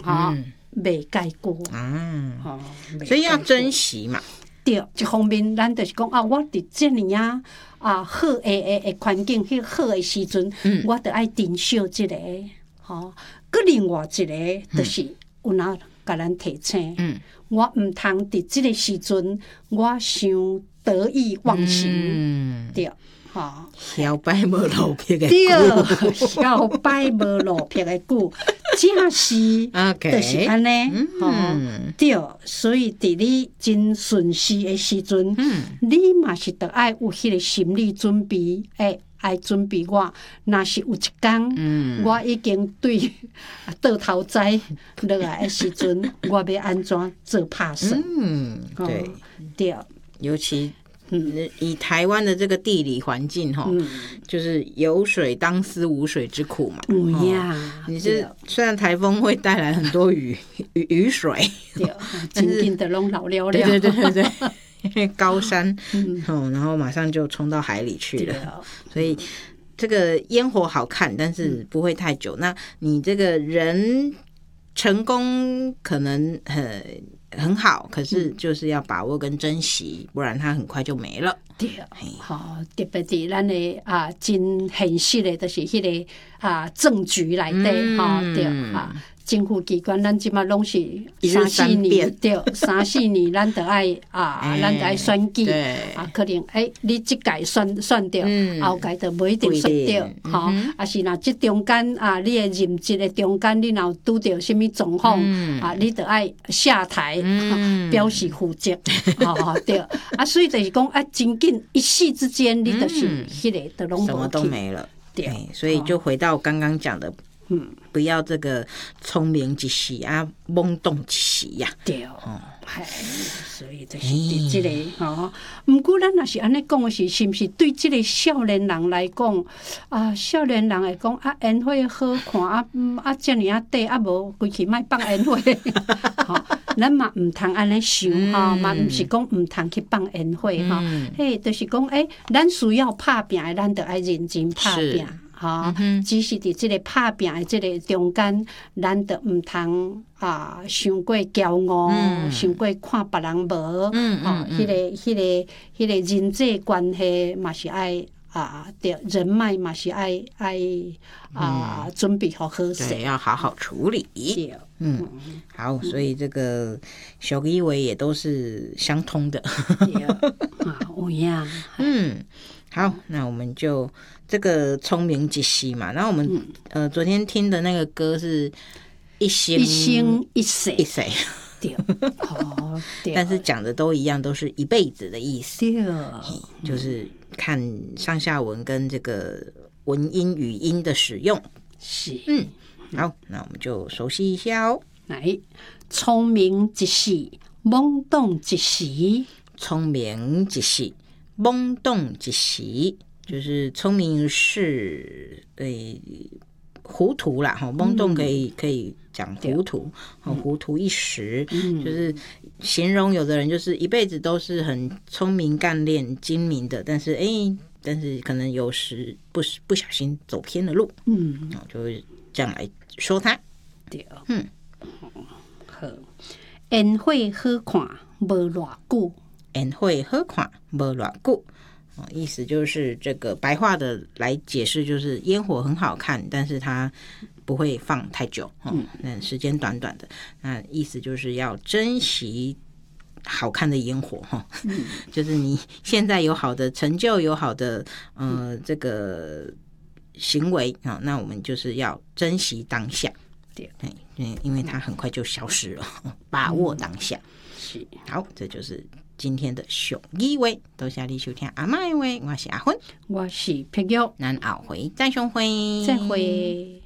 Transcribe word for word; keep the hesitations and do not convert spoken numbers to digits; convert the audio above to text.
哈，袂介久啊，哦，所以要珍惜嘛。 对，一方面咱就是讲啊，我伫这呢啊啊好诶诶诶环境，迄好诶时阵，嗯、我得爱珍惜这个，吼。佮另外一个就是有哪甲咱提醒，嗯、我毋通伫这个时阵，我伤得意忘形，嗯、对。哈， 小摆无路撇的对，小摆无路撇的久，正是就是安尼。嗯，对，所以伫你真顺时的时阵，嗯、你嘛是得爱有迄个心理准备，诶，爱准备我，若是有一天，嗯、我已经对倒头栽落来的时阵，我要安怎做拍算？ 嗯，对， 对， 尤其。嗯，以台湾的这个地理环境哈，嗯、就是有水当思无水之苦嘛。 嗯呀， 哦、你是虽然台风会带来很多雨雨雨水， 对，真紧的拢老了了。 对对对对对，因为高山，嗯、哦，然后马上就冲到海里去了，所以这个烟火好看，但是不会太久。嗯、那你这个人成功可能很。很好，可是就是要把握跟珍惜，不然它很快就没了。 对，好，特别伫咱的啊，真现实的，就是迄个啊政局内底，哈、嗯，对啊。政府机关，咱即马拢是三四年，对，三四年，咱得爱啊，咱得爱选举啊，可能诶，你即届选选着，后届就无一定选着，吼，啊是若即中间啊，你的任职的中间，你若拄着什么状况啊，你得爱下台表示负责，吼对，啊，所以就是讲啊，真紧一夕之间，你就是迄个都拢什么都没了，对，所以就回到刚刚讲的。嗯，不要这个聪明一时啊，懵懂一时呀、啊。 对哦，哎、嗯，所以就是伫这个哦。不过咱若是安尼讲的是，是不是对这个少年人来讲啊？少年人来讲啊，烟火好看啊，啊，这尔啊短啊，无规气莫放烟火。吼，咱嘛唔通安尼想哈，嘛唔是讲唔通去放烟火哈。嘿，就是讲诶，咱需要拍拼的，咱得爱认真拍拼。哈，只是伫即个拍拼的即个中间，咱着毋通啊，伤过骄傲，伤、嗯、过看别人无，嗯嗯，迄、哦那个、迄、那个、迄、那個人际关系嘛是爱啊，对，人脉嘛是爱爱啊，嗯、准备好好势， 对，要好好处理。嗯，好，所以这个小以为也都是相通的。 啊，有呀， 嗯。好，那我们就这个聪明一时嘛。然后我们、嗯、呃昨天听的那个歌是一生一生一世一世， 对，哦，对， 但是讲的都一样，都是一辈子的意思。 对， 就是看上下文跟这个文音语音的使用。 是， 嗯，好，那我们就熟悉一下哦。 来，聪明一时，懵懂一时， 聪明一时。懵懂一时，就是聪明是诶糊涂啦，哈，懵懂可以、嗯、可以讲糊涂，嗯、糊涂一时、嗯，就是形容有的人就是一辈子都是很聪明干练精明的，但是诶，但是可能有时不不小心走偏了路，嗯，就会这样来说他。 对，嗯，好，烟火好看，无偌久。 烟火好看没偌久，意思就是这个白话的来解释，就是烟火很好看，但是它不会放太久，嗯，那时间短短的，那意思就是要珍惜好看的烟火哈，嗯、就是你现在有好的成就，有好的呃这个行为啊，那我们就是要珍惜当下，对，嗯，因为它很快就消失了，把握当下。是，好，这就是今天的俗语话，多谢你收听阿嬷的话，我是阿芬， 我是碧玉， 咱后回再相会， 再会。